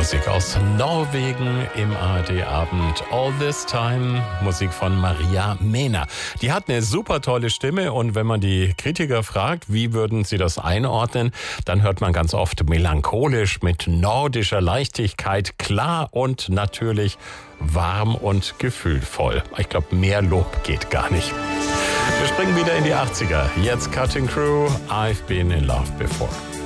Musik aus Norwegen im ARD-Abend. All This Time, Musik von Maria Mehner. Die hat eine super tolle Stimme und wenn man die Kritiker fragt, wie würden sie das einordnen, dann hört man ganz oft melancholisch mit nordischer Leichtigkeit, klar und natürlich warm und gefühlvoll. Ich glaube, mehr Lob geht gar nicht. Wir springen wieder in die 80er. Jetzt Cutting Crew, I've Been in Love Before.